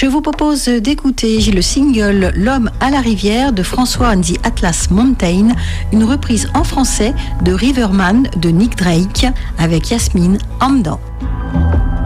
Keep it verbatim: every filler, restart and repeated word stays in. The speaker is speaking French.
Je vous propose d'écouter le single L'homme à la rivière de François and the Atlas Mountain, une reprise en français de Riverman de Nick Drake avec Yasmine en dedans.